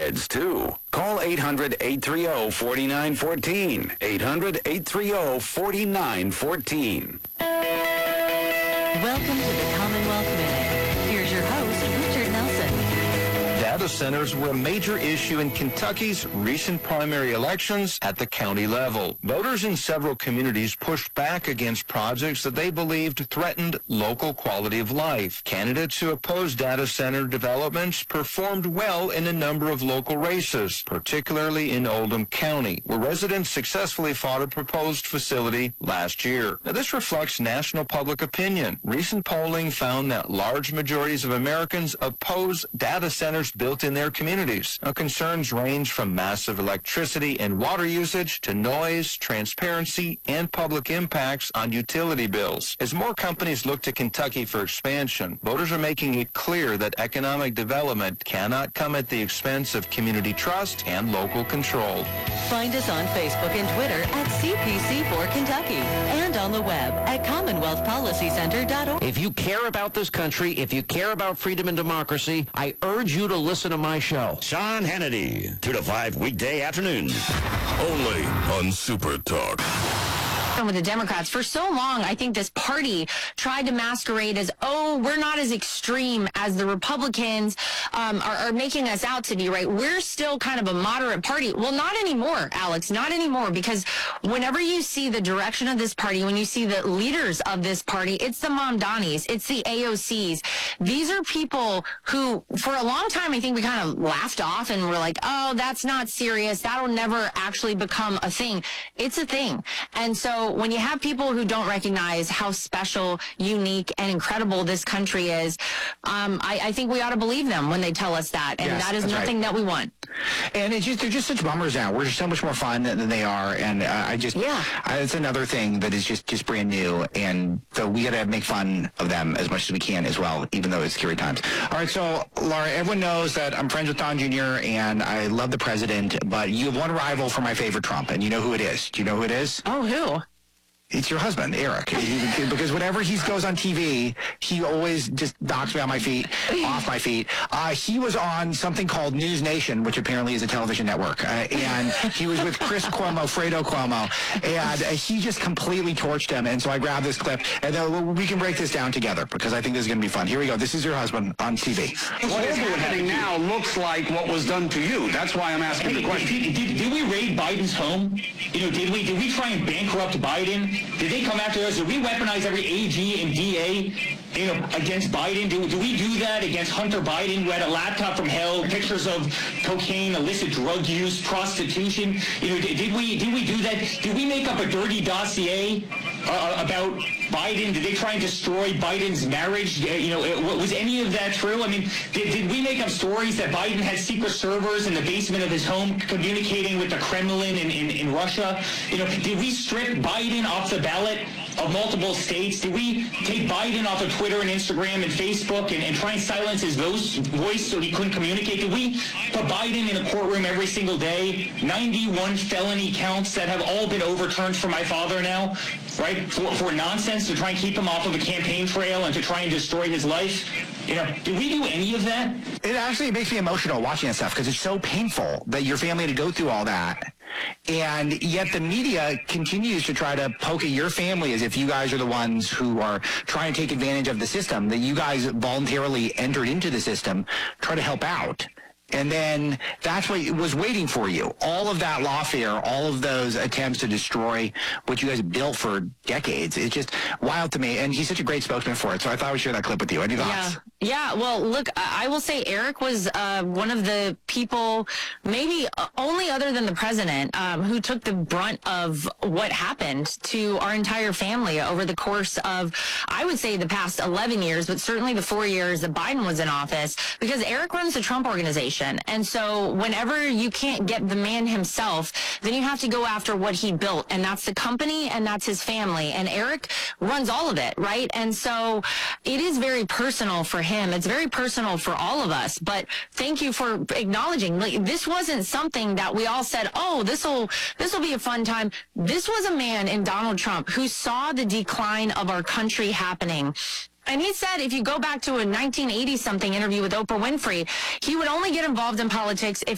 kids, too. Call 800-830-4914. 800-830-4914. Welcome to the Commonwealth Minute. Here's your host, Richard Nelson. Data centers were a major issue in Kentucky's recent primary elections at the county level. Voters in several communities pushed back against projects that they believed threatened local quality of life. Candidates who opposed data center developments performed well in a number of local races, particularly in Oldham County, where residents successfully fought a proposed facility last year. Now, this reflects national public opinion. Recent polling found that large majorities of Americans oppose data centers built in their communities. Now, concerns range from massive electricity and water usage to noise, transparency, and public impacts on utility bills. As more companies look to Kentucky for expansion, voters are making it clear that economic development cannot come at the expense of community trust and local control. Find us on Facebook and Twitter at CPC4Kentucky and on the web at CommonwealthPolicyCenter.org. If you care about this country, if you care about freedom and democracy, I urge you to listen to my show. Sean Hannity, 2 to 5 weekday afternoons. Only on Super Talk. With the Democrats for so long, I think this party tried to masquerade as, oh, we're not as extreme as the Republicans are making us out to be, right? We're still kind of a moderate party. Well, not anymore, Alex, not anymore, because whenever you see the direction of this party, when you see the leaders of this party, it's the Mamdanis, it's the AOCs. These are people who, for a long time, I think we kind of laughed off and were like, oh, that's not serious. That'll never actually become a thing. It's a thing. And so when you have people who don't recognize how special, unique, and incredible this country is, I think we ought to believe them when they tell us that. And yes, that is nothing right. that we want. And they're just such bummers now. We're just so much more fun than they are. And it's another thing that is just brand new. And so we got to make fun of them as much as we can as well, even though it's scary times. All right, so, Laura, everyone knows that I'm friends with Don Jr. and I love the president, but you have one rival for my favorite Trump, and you know who it is. Do you know who it is? Oh, who? It's your husband, Eric. Because whenever he goes on TV, he always just knocks me on my feet, off my feet. He was on something called News Nation, which apparently is a television network. And he was with Chris Cuomo, Fredo Cuomo. And he just completely torched him. And so I grabbed this clip. And then we can break this down together because I think this is going to be fun. Here we go. This is your husband on TV. What is happening now looks like what was done to you. That's why I'm asking the question. Did we raid Biden's home? Did we try and bankrupt Biden? Did they come after us? Did we weaponize every AG and DA, against Biden? Do we do that against Hunter Biden, who had a laptop from hell, pictures of cocaine, illicit drug use, prostitution? Did we do that? Did we make up a dirty dossier about Biden? Did they try and destroy Biden's marriage? Was any of that true? I mean, did we make up stories that Biden had secret servers in the basement of his home communicating with the Kremlin in Russia? Did we strip Biden off the ballot of multiple states? Did we take Biden off of Twitter and Instagram and Facebook and try and silence his voice so he couldn't communicate? Did we put Biden in a courtroom every single day? 91 felony counts that have all been overturned for my father now, right? For nonsense, to try and keep him off of a campaign trail and to try and destroy his life? Did we do any of that? It actually makes me emotional watching that stuff because it's so painful that your family had to go through all that. And yet the media continues to try to poke at your family as if you guys are the ones who are trying to take advantage of the system, that you guys voluntarily entered into the system, try to help out. And then that's what was waiting for you. All of that lawfare, all of those attempts to destroy what you guys built for decades. It's just wild to me. And he's such a great spokesman for it. So I thought I would share that clip with you. Any thoughts? Yeah, well, look, I will say Eric was one of the people, maybe only other than the president, who took the brunt of what happened to our entire family over the course of, I would say, the past 11 years, but certainly the 4 years that Biden was in office, because Eric runs the Trump Organization. And so whenever you can't get the man himself, then you have to go after what he built, and that's the company and that's his family. And Eric runs all of it, right? And so it is very personal for him. It's very personal for all of us. But thank you for acknowledging, like, this wasn't something that we all said, oh, this will be a fun time. This was a man in Donald Trump who saw the decline of our country happening. And he said if you go back to a 1980-something interview with Oprah Winfrey, he would only get involved in politics if